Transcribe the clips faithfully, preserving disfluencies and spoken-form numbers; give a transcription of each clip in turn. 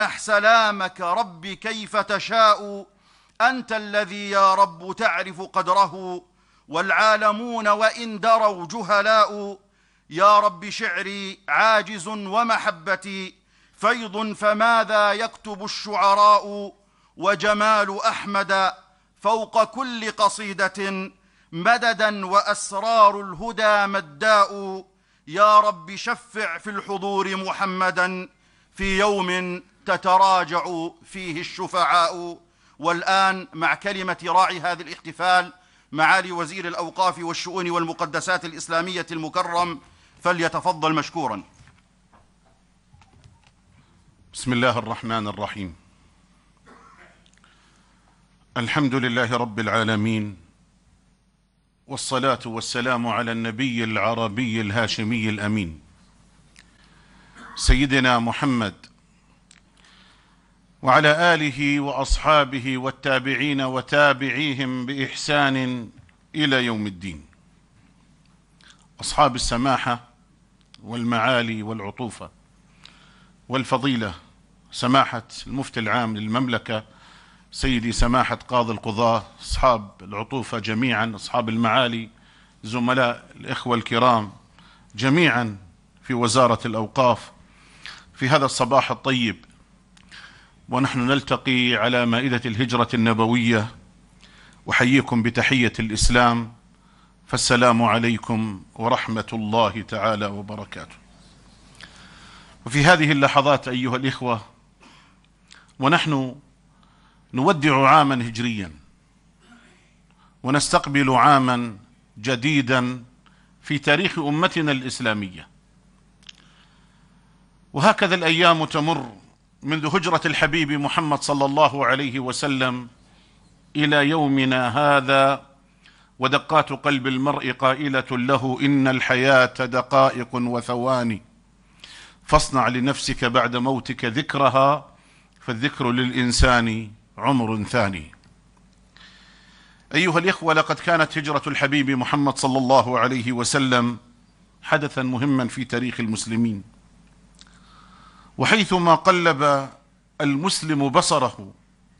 سلامك رب كيف تشاء، أنت الذي يا رب تعرف قدره، والعالمون وإن دروا جهلاء. يا رب شعري عاجز ومحبتي فيض، فماذا يكتب الشعراء؟ وجمال أحمد فوق كل قصيدة مددا، وأسرار الهدى مداء. يا رب شفع في الحضور محمدا في يوم تتراجع فيه الشفعاء. والآن مع كلمة راعي هذا الاحتفال معالي وزير الأوقاف والشؤون والمقدسات الإسلامية المكرم، فليتفضل مشكورا. بسم الله الرحمن الرحيم. الحمد لله رب العالمين، والصلاة والسلام على النبي العربي الهاشمي الأمين سيدنا محمد وعلى آله وأصحابه والتابعين وتابعيهم بإحسان إلى يوم الدين. أصحاب السماحة والمعالي والعطوفة والفضيلة، سماحة المفتي العام للمملكة سيدي سماحة قاضي القضاة، أصحاب العطوفة جميعا، أصحاب المعالي، زملاء الإخوة الكرام جميعا في وزارة الأوقاف، في هذا الصباح الطيب ونحن نلتقي على مائدة الهجرة النبوية، أحييكم بتحية الإسلام، فالسلام عليكم ورحمة الله تعالى وبركاته. وفي هذه اللحظات أيها الإخوة، ونحن نودع عاما هجريا ونستقبل عاما جديدا في تاريخ أمتنا الإسلامية، وهكذا الأيام تمر منذ هجرة الحبيب محمد صلى الله عليه وسلم إلى يومنا هذا، ودقات قلب المرء قائلة له: إن الحياة دقائق وثواني، فاصنع لنفسك بعد موتك ذكرها، فالذكر للإنسان عمر ثاني. أيها الإخوة، لقد كانت هجرة الحبيب محمد صلى الله عليه وسلم حدثا مهما في تاريخ المسلمين، وحيثما قلب المسلم بصره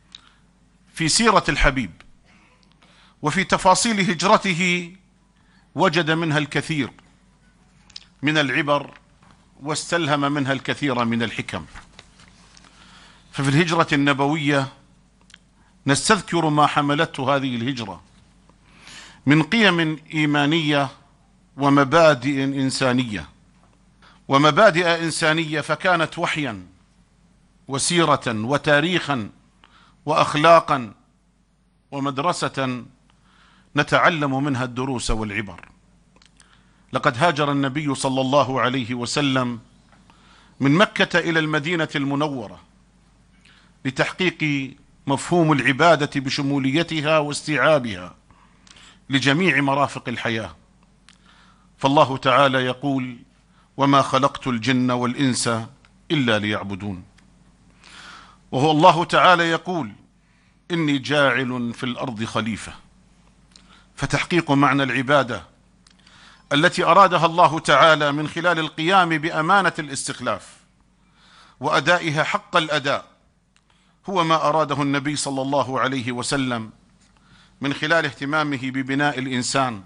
في سيرة الحبيب وفي تفاصيل هجرته وجد منها الكثير من العبر واستلهم منها الكثير من الحكم. ففي الهجرة النبوية نستذكر ما حملته هذه الهجرة من قيم إيمانية ومبادئ إنسانية ومبادئ إنسانية فكانت وحيا وسيرة وتاريخا وأخلاقا ومدرسة نتعلم منها الدروس والعبر. لقد هاجر النبي صلى الله عليه وسلم من مكة إلى المدينة المنورة لتحقيق مفهوم العبادة بشموليتها واستيعابها لجميع مرافق الحياة. فالله تعالى يقول: وما خلقت الجن والإنس إلا ليعبدون. وهو الله تعالى يقول: إني جاعل في الأرض خليفة. فتحقيق معنى العبادة التي أرادها الله تعالى من خلال القيام بأمانة الاستخلاف وأدائها حق الأداء هو ما أراده النبي صلى الله عليه وسلم من خلال اهتمامه ببناء الإنسان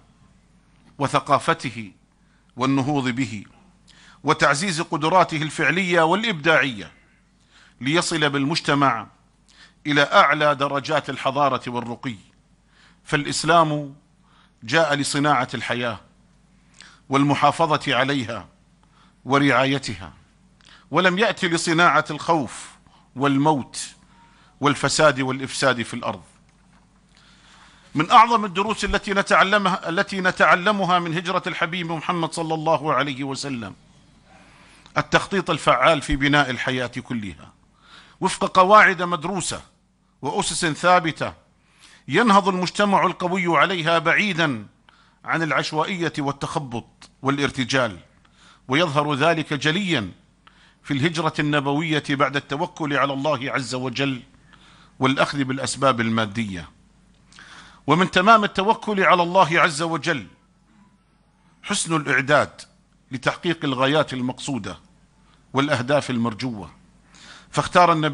وثقافته والنهوض به وتعزيز قدراته الفعلية والإبداعية ليصل بالمجتمع إلى أعلى درجات الحضارة والرقي. فالإسلام جاء لصناعة الحياة والمحافظة عليها ورعايتها، ولم يأتي لصناعة الخوف والموت والفساد والإفساد في الأرض. من أعظم الدروس التي نتعلمها التي نتعلمها من هجرة الحبيب محمد صلى الله عليه وسلم التخطيط الفعال في بناء الحياة كلها وفق قواعد مدروسة وأسس ثابتة ينهض المجتمع القوي عليها بعيدا عن العشوائية والتخبط والارتجال. ويظهر ذلك جليا في الهجرة النبوية بعد التوكل على الله عز وجل والأخذ بالأسباب المادية. ومن تمام التوكل على الله عز وجل حسن الإعداد لتحقيق الغايات المقصودة والأهداف المرجوة. فاختار النبي